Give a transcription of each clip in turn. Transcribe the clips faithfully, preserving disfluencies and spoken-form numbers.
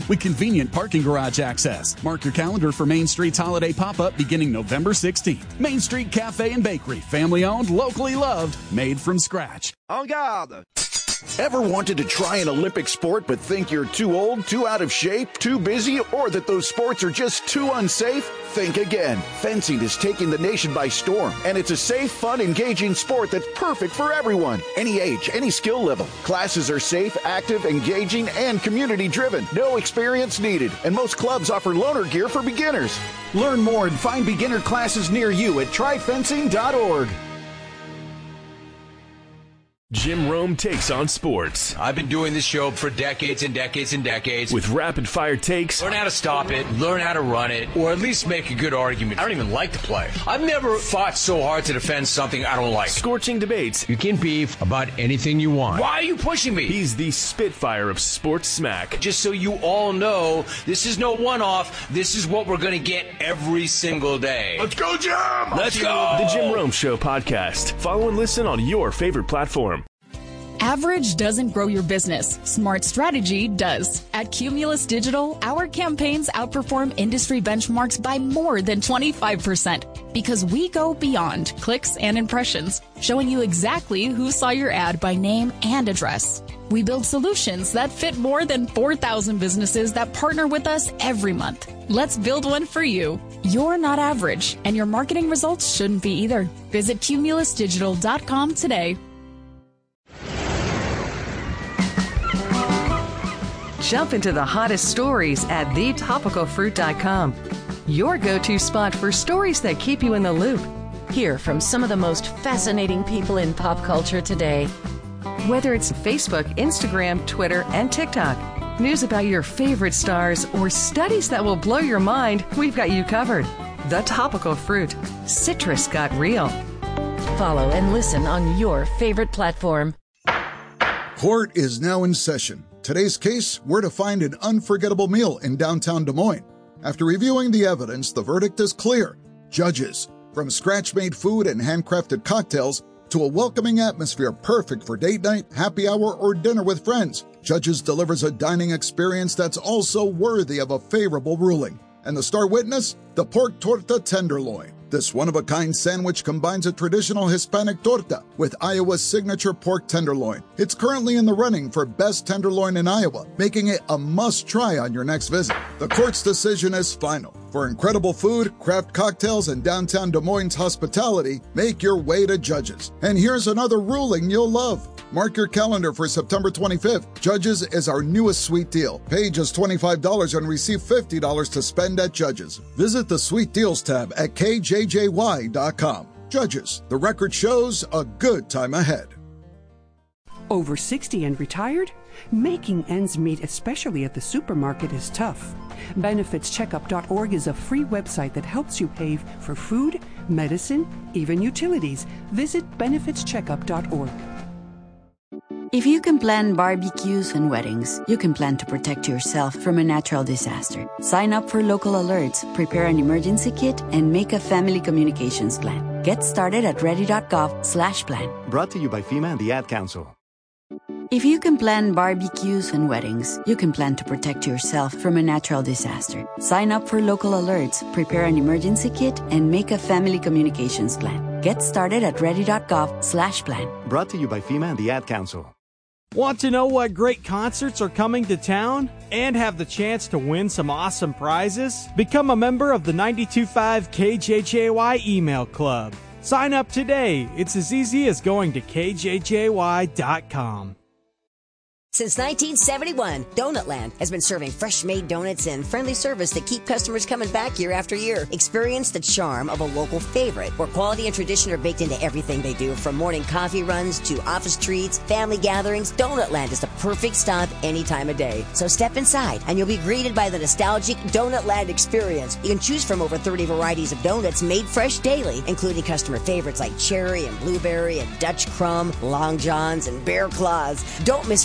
with convenient parking garage access. Mark your calendar for Main Street's holiday pop-up beginning November sixteenth. Main Street Cafe and Bakery, family-owned, locally loved, made from scratch. En garde! Ever wanted to try an Olympic sport but think you're too old, too out of shape, too busy, or that those sports are just too unsafe? Think again. Fencing is taking the nation by storm, and it's a safe, fun, engaging sport that's perfect for everyone. Any age, any skill level. Classes are safe, active, engaging, and community-driven. No experience needed, and most clubs offer loaner gear for beginners. Learn more and find beginner classes near you at try fencing dot org. Jim Rome takes on sports. I've been doing this show for decades and decades and decades. With rapid-fire takes. Learn how to stop it, learn how to run it, or at least make a good argument. I don't even like the play. I've never fought so hard to defend something I don't like. Scorching debates. You can beef about anything you want. Why are you pushing me? He's the Spitfire of sports smack. Just so you all know, this is no one-off. This is what we're going to get every single day. Let's go, Jim! Let's go! The Jim Rome Show podcast. Follow and listen on your favorite platform. Average doesn't grow your business. Smart strategy does. At Cumulus Digital, our campaigns outperform industry benchmarks by more than twenty-five percent because we go beyond clicks and impressions, showing you exactly who saw your ad by name and address. We build solutions that fit more than four thousand businesses that partner with us every month. Let's build one for you. You're not average, and your marketing results shouldn't be either. Visit cumulus digital dot com today. Jump into the hottest stories at the topical fruit dot com. Your go-to spot for stories that keep you in the loop. Hear from some of the most fascinating people in pop culture today. Whether it's Facebook, Instagram, Twitter, and TikTok, news about your favorite stars, or studies that will blow your mind, we've got you covered. The Topical Fruit. Citrus got real. Follow and listen on your favorite platform. Court is now in session. Today's case, where to find an unforgettable meal in downtown Des Moines. After reviewing the evidence, the verdict is clear. Judges, from scratch-made food and handcrafted cocktails to a welcoming atmosphere perfect for date night, happy hour, or dinner with friends, Judges delivers a dining experience that's also worthy of a favorable ruling. And the star witness? The pork torta tenderloin. This one-of-a-kind sandwich combines a traditional Hispanic torta with Iowa's signature pork tenderloin. It's currently in the running for best tenderloin in Iowa, making it a must-try on your next visit. The court's decision is final. For incredible food, craft cocktails, and downtown Des Moines hospitality, make your way to Judges. And here's another ruling you'll love. Mark your calendar for September twenty-fifth. Judges is our newest sweet deal. Pay just twenty-five dollars and receive fifty dollars to spend at Judges. Visit the Sweet Deals tab at K J J Y dot com. Judges, the record shows a good time ahead. Over sixty and retired? Making ends meet, especially at the supermarket, is tough. benefits checkup dot org is a free website that helps you pay for food, medicine, even utilities. Visit benefits checkup dot org. If you can plan barbecues and weddings, you can plan to protect yourself from a natural disaster. Sign up for local alerts, prepare an emergency kit, and make a family communications plan. Get started at ready dot gov slash plan. Brought to you by FEMA and the Ad Council. If you can plan barbecues and weddings, you can plan to protect yourself from a natural disaster. Sign up for local alerts, prepare an emergency kit, and make a family communications plan. Get started at ready dot gov slash plan. Brought to you by FEMA and the Ad Council. Want to know what great concerts are coming to town and have the chance to win some awesome prizes? Become a member of the ninety-two point five K J J Y email club. Sign up today. It's as easy as going to K J J Y dot com. Since nineteen seventy-one, Donutland has been serving fresh-made donuts and friendly service that keep customers coming back year after year. Experience the charm of a local favorite, where quality and tradition are baked into everything they do. From morning coffee runs to office treats, family gatherings, Donutland is the perfect stop any time of day. So step inside, and you'll be greeted by the nostalgic Donutland experience. You can choose from over thirty varieties of donuts made fresh daily, including customer favorites like cherry and blueberry and Dutch crumb, long johns, and bear claws. Don't miss fritter fries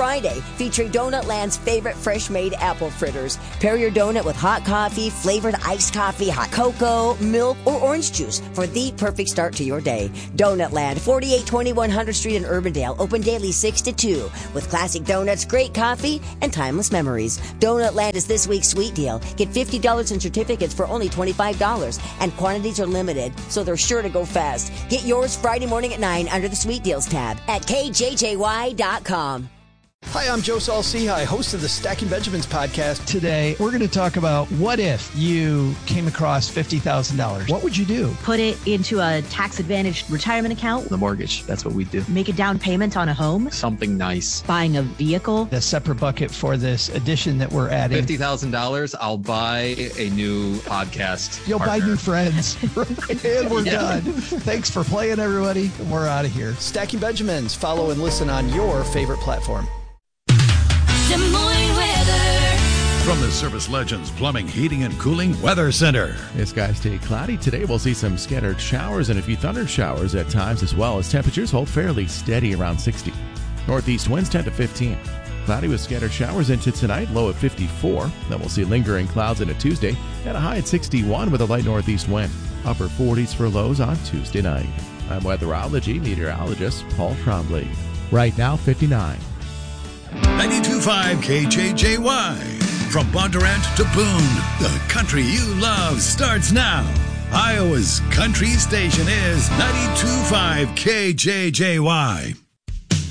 Friday, featuring Donut Land's favorite fresh-made apple fritters. Pair your donut with hot coffee, flavored iced coffee, hot cocoa, milk, or orange juice for the perfect start to your day. Donut Land, forty-eight twenty-one hundredth Street in Urbandale, open daily six to two. With classic donuts, great coffee, and timeless memories. Donut Land is this week's sweet deal. Get fifty dollars in certificates for only twenty-five dollars, and quantities are limited, so they're sure to go fast. Get yours Friday morning at nine under the Sweet Deals tab at K J J Y dot com. Hi, I'm Joe Saul-Sehy, host of the Stacking Benjamins podcast. Today, we're going to talk about what if you came across fifty thousand dollars. What would you do? Put it into a tax-advantaged retirement account. The mortgage, that's what we do. Make a down payment on a home. Something nice. Buying a vehicle. A separate bucket for this edition that we're adding. fifty thousand dollars, I'll buy a new podcast You'll partner. buy new friends. And we're Yeah. done. Thanks for playing, everybody. We're out of here. Stacking Benjamins. Follow and listen on your favorite platform. Des Moines weather. From the Service Legends Plumbing, Heating, and Cooling Weather Center. The skies stay cloudy. Today we'll see some scattered showers and a few thunder showers at times, as well as temperatures hold fairly steady around sixty. Northeast winds ten to fifteen. Cloudy with scattered showers into tonight, low at fifty-four. Then we'll see lingering clouds into Tuesday and a high at sixty-one with a light northeast wind. Upper forties for lows on Tuesday night. I'm weatherology meteorologist Paul Trombley. Right now, fifty-nine. ninety-two point five K J J Y. From Bondurant to Boone, the country you love starts now. Iowa's country station is ninety-two point five K J J Y.